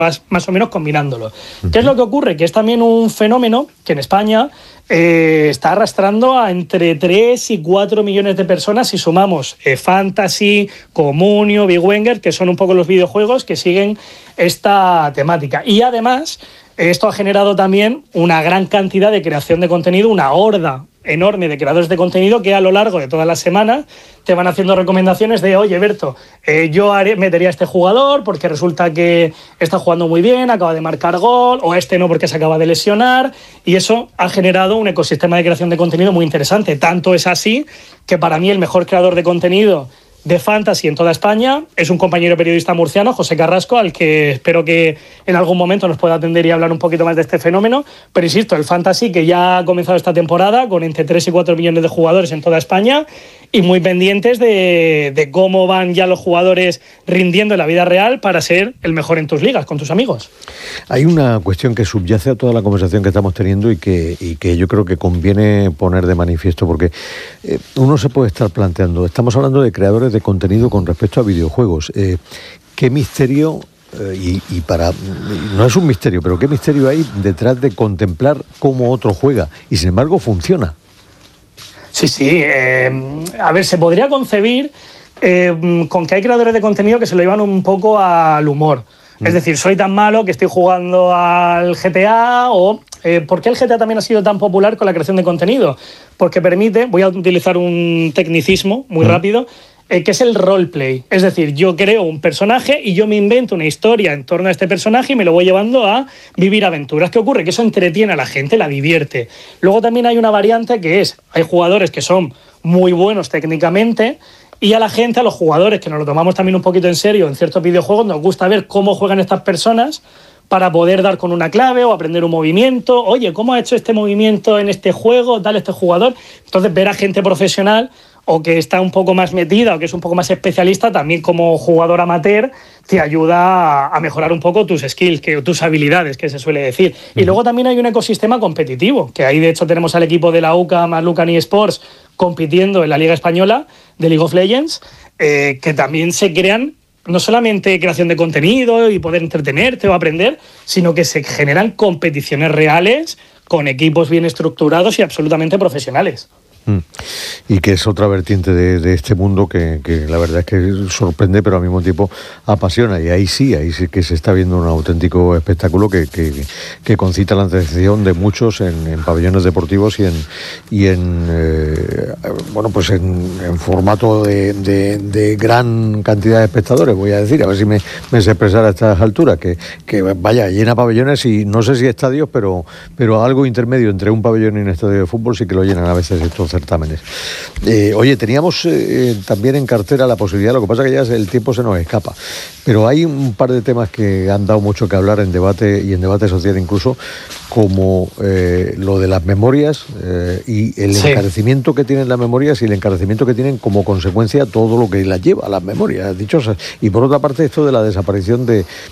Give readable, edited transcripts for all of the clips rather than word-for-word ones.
más o menos combinándolo. ¿Qué es lo que ocurre? Que es también un fenómeno que en España está arrastrando a entre 3 y 4 millones de personas si sumamos Fantasy, Comunio, Big Wenger, que son un poco los videojuegos que siguen esta temática. Y además, esto ha generado también una gran cantidad de creación de contenido, una horda enorme de creadores de contenido que a lo largo de todas las semanas te van haciendo recomendaciones de, oye, Berto, yo metería a este jugador porque resulta que está jugando muy bien, acaba de marcar gol, o a este no porque se acaba de lesionar, y eso ha generado un ecosistema de creación de contenido muy interesante. Tanto es así que para mí el mejor creador de contenido de Fantasy en toda España es un compañero periodista murciano, José Carrasco, al que espero que en algún momento nos pueda atender y hablar un poquito más de este fenómeno. Pero insisto, el Fantasy, que ya ha comenzado esta temporada con entre 3 y 4 millones de jugadores en toda España, y muy pendientes de cómo van ya los jugadores rindiendo en la vida real para ser el mejor en tus ligas, con tus amigos. Hay una cuestión que subyace a toda la conversación que estamos teniendo y que yo creo que conviene poner de manifiesto, porque uno se puede estar planteando, estamos hablando de creadores de contenido con respecto a videojuegos. ¿Qué misterio, no es un misterio, pero qué misterio hay detrás de contemplar cómo otro juega? Y sin embargo funciona. Sí. A ver, se podría concebir con que hay creadores de contenido que se lo llevan un poco al humor. Es decir, soy tan malo que estoy jugando al GTA, o ¿por qué el GTA también ha sido tan popular con la creación de contenido? Porque permite, voy a utilizar un tecnicismo muy rápido, que es el roleplay. Es decir, yo creo un personaje y yo me invento una historia en torno a este personaje y me lo voy llevando a vivir aventuras. ¿Qué ocurre? Que eso entretiene a la gente, la divierte. Luego también hay una variante que es, hay jugadores que son muy buenos técnicamente, y a la gente, a los jugadores, que nos lo tomamos también un poquito en serio en ciertos videojuegos, nos gusta ver cómo juegan estas personas para poder dar con una clave o aprender un movimiento. Oye, ¿cómo ha hecho este movimiento en este juego? Tal, este jugador. Entonces, ver a gente profesional o que está un poco más metida o que es un poco más especialista, también como jugador amateur, te ayuda a mejorar un poco tus skills, tus habilidades, que se suele decir. Y luego también hay un ecosistema competitivo, que ahí de hecho tenemos al equipo de la UCAM, Lucan eSports, compitiendo en la Liga Española de League of Legends, que también se crean no solamente creación de contenido y poder entretenerte o aprender, sino que se generan competiciones reales con equipos bien estructurados y absolutamente profesionales. Y que es otra vertiente de este mundo que la verdad es que sorprende, pero al mismo tiempo apasiona, y ahí sí que se está viendo un auténtico espectáculo que concita la atención de muchos en pabellones deportivos y en formato de gran cantidad de espectadores, voy a decir, a ver si me sé expresar a estas alturas, que vaya, llena pabellones, y no sé si estadios, pero algo intermedio entre un pabellón y un estadio de fútbol sí que lo llenan a veces estos certámenes. Oye, teníamos también en cartera la posibilidad, lo que pasa que ya el tiempo se nos escapa, pero hay un par de temas que han dado mucho que hablar en debate y en debate social incluso, como lo de las memorias y el encarecimiento que tienen las memorias y el encarecimiento que tienen como consecuencia todo lo que las lleva a las memorias dichosas. Y por otra parte, esto de la desaparición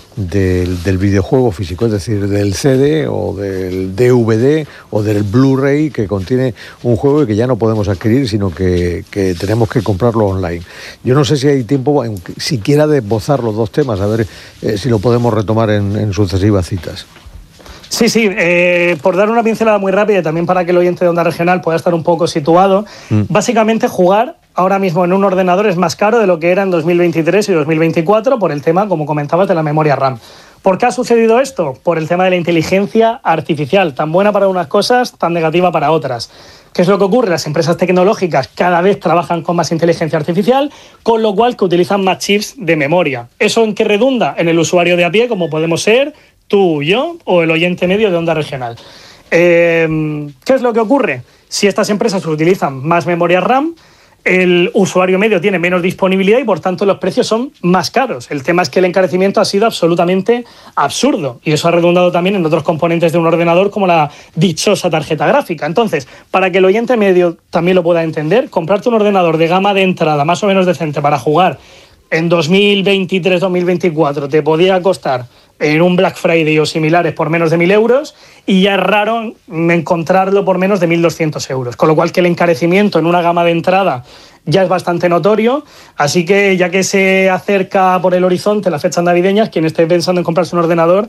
del videojuego físico, es decir, del CD o del DVD o del Blu-ray que contiene un juego y que ya no podemos adquirir, sino que tenemos que comprarlo online. Yo no sé si hay tiempo siquiera de esbozar los dos temas, a ver si lo podemos retomar en sucesivas citas. Sí, por dar una pincelada muy rápida y también para que el oyente de Onda Regional pueda estar un poco situado, básicamente jugar ahora mismo en un ordenador es más caro de lo que era en 2023 y 2024 por el tema, como comentabas, de la memoria RAM. ¿Por qué ha sucedido esto? Por el tema de la inteligencia artificial, tan buena para unas cosas, tan negativa para otras. ¿Qué es lo que ocurre? Las empresas tecnológicas cada vez trabajan con más inteligencia artificial, con lo cual que utilizan más chips de memoria. ¿Eso en qué redunda? En el usuario de a pie, como podemos ser tú, yo o el oyente medio de Onda Regional. ¿Qué es lo que ocurre? Si estas empresas utilizan más memoria RAM, el usuario medio tiene menos disponibilidad y por tanto los precios son más caros. El tema es que el encarecimiento ha sido absolutamente absurdo y eso ha redundado también en otros componentes de un ordenador como la dichosa tarjeta gráfica. Entonces, para que el oyente medio también lo pueda entender, comprarte un ordenador de gama de entrada más o menos decente para jugar en 2023-2024 te podía costar en un Black Friday o similares por menos de 1.000 euros y ya es raro encontrarlo por menos de 1.200 euros. Con lo cual que el encarecimiento en una gama de entrada ya es bastante notorio, así que ya que se acerca por el horizonte las fechas navideñas, quien esté pensando en comprarse un ordenador,